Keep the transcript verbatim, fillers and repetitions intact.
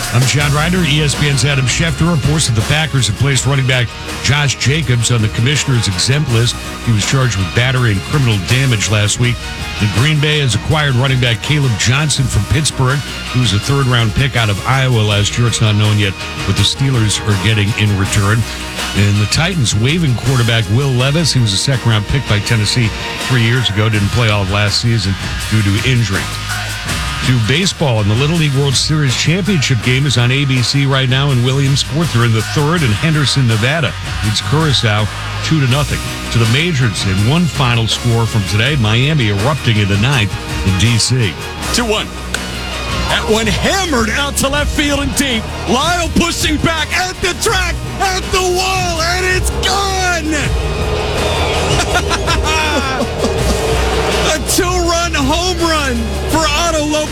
I'm John Ryder. E S P N's Adam Schefter reports that the Packers have placed running back Josh Jacobs on the commissioner's exempt list. He was charged with battery and criminal damage last week. And Green Bay has acquired running back Caleb Johnson from Pittsburgh, who was a third-round pick out of Iowa last year. It's not known yet what the Steelers are getting in return. And the Titans waiving quarterback Will Levis. He was a second-round pick by Tennessee three years ago. Didn't play all of last season due to injury. To baseball, and the Little League World Series championship game is on A B C right now in Williamsport. They're in the third, and Henderson, Nevada leads Curacao two to nothing. To the majors, in one final score from today, Miami erupting in the ninth in D C two one. That one hammered out to left field and deep. Lyle pushing back at the track, at the wall, and it's gone! A two-run home run for Otto Lopez.